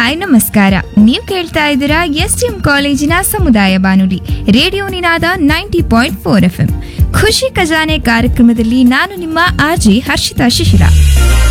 Hi ನಮಸ್ಕಾರ. ನೀವು ಕೇಳ್ತಾ ಇದ್ದೀರಾ STM ಕಾಲೇಜಿನ ಸಮುದಾಯ ಬಾನುಲಿ ರೇಡಿಯೋ ನಿನಾದ 90.4 FM. ಖುಷಿ ಖಜಾನೆ ಕಾರ್ಯಕ್ರಮದಲ್ಲಿ ನಾನು ನಿಮ್ಮ RJ ಹರ್ಷಿತಾ ಶಿಶಿರ.